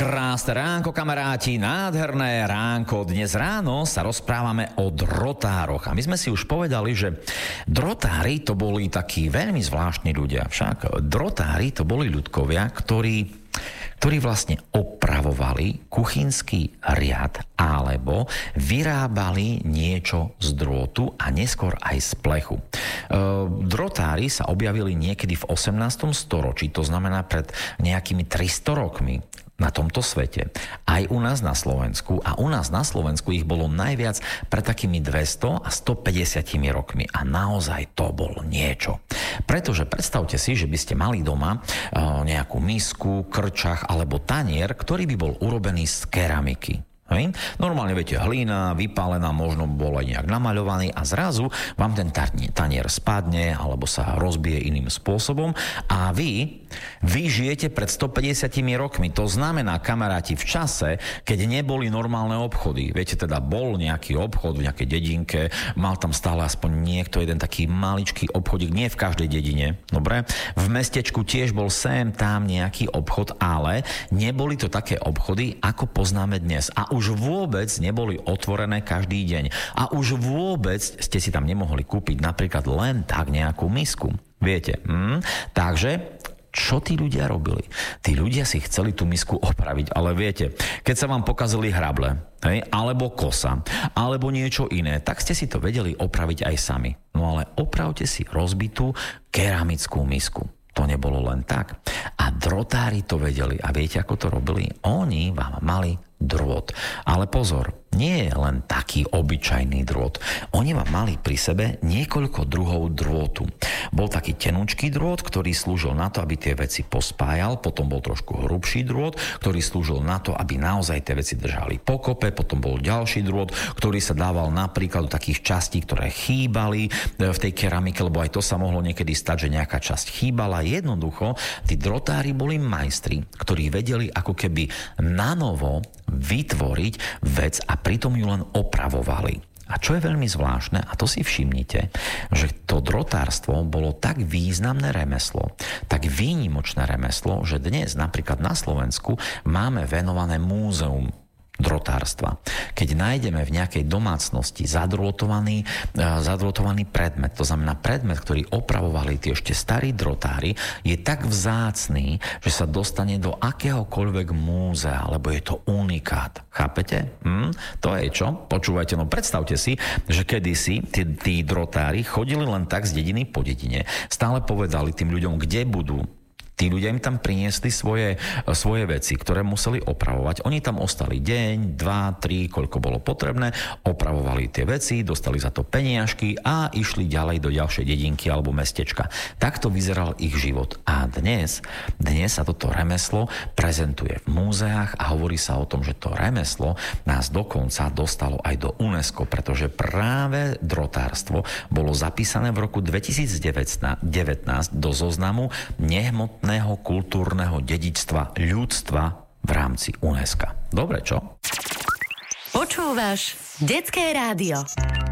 Krásne ránko, kamaráti, nádherné ránko. Dnes ráno sa rozprávame o drotároch. A my sme si už povedali, že drotári to boli takí veľmi zvláštni ľudia. Však drotári to boli ľudkovia, ktorí vlastne opravovali kuchynský riad alebo vyrábali niečo z drôtu a neskôr aj z plechu. Drotári sa objavili niekedy v 18. storočí, to znamená pred nejakými 300 rokmi na tomto svete. Aj u nás na Slovensku. A u nás na Slovensku ich bolo najviac pred takými 200 a 150 rokmi. A naozaj to bolo niečo. Pretože predstavte si, že by ste mali doma nejakú misku, krčach alebo tanier, ktorý by bol urobený z keramiky. Hej. Normálne, viete, hlina, vypálená, možno bol aj nejak namaľovaný a zrazu vám ten tanier spadne alebo sa rozbije iným spôsobom a vy žijete pred 150 rokmi. To znamená, kamaráti, v čase, keď neboli normálne obchody. Viete, teda bol nejaký obchod v nejakej dedinke, mal tam stále aspoň niekto jeden taký maličký obchodík, nie v každej dedine, dobre? V mestečku tiež bol sem tam nejaký obchod, ale neboli to také obchody, ako poznáme dnes. A už vôbec neboli otvorené každý deň. A už vôbec ste si tam nemohli kúpiť napríklad len tak nejakú misku. Viete? Takže čo tí ľudia robili? Tí ľudia si chceli tú misku opraviť, ale viete, keď sa vám pokazili hrable, hej, alebo kosa, alebo niečo iné, tak ste si to vedeli opraviť aj sami. No ale opravte si rozbitú keramickú misku. To nebolo len tak. A drotári to vedeli. A viete, ako to robili? Oni vám mali drôt. Ale pozor, nie je len taký obyčajný drôt. Oni vám mali pri sebe niekoľko druhov drôtu. Bol taký tenúčký drôt, ktorý slúžil na to, aby tie veci pospájal, potom bol trošku hrubší drôt, ktorý slúžil na to, aby naozaj tie veci držali pokope, potom bol ďalší drôt, ktorý sa dával napríklad do takých častí, ktoré chýbali v tej keramike, lebo aj to sa mohlo niekedy stať, že nejaká časť chýbala. Jednoducho, tí drotári boli majstri, ktorí vedeli ako keby nanovo vytvoriť vec a pritom ju len opravovali. A čo je veľmi zvláštne, a to si všimnite, že to drotárstvo bolo tak významné remeslo, tak výnimočné remeslo, že dnes napríklad na Slovensku máme venované múzeum drotárstva. Keď nájdeme v nejakej domácnosti zadrôtovaný predmet, to znamená predmet, ktorý opravovali tie ešte starí drotári, je tak vzácny, že sa dostane do akéhokoľvek múzea, lebo je to unikát. Chápete? To je čo? Počúvajte, no predstavte si, že kedysi tí drotári chodili len tak z dediny po dedine, stále povedali tým ľuďom, kde budú. Tí ľudia im tam priniesli svoje veci, ktoré museli opravovať. Oni tam ostali deň, 2, 3, koľko bolo potrebné, opravovali tie veci, dostali za to peniažky a išli ďalej do ďalšej dedinky alebo mestečka. Takto vyzeral ich život. A dnes sa toto remeslo prezentuje v múzeách a hovorí sa o tom, že to remeslo nás dokonca dostalo aj do UNESCO, pretože práve drotárstvo bolo zapísané v roku 2019 do zoznamu nehmotného kultúrneho dedičstva ľudstva v rámci UNESCO. Dobre, čo? Počúvaš Detské rádio.